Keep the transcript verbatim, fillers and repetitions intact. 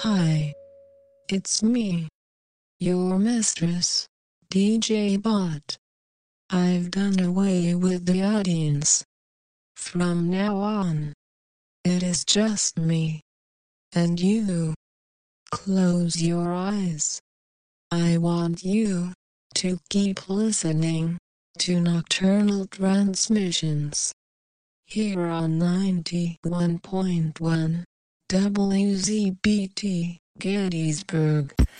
Hi, it's me, your mistress, D J Bot. I've done away with the audience. From now on, it is just me and you. Close your eyes. I want you to keep listening to Nocturnal Transmissions here on ninety-one point one W Z B T Gettysburg.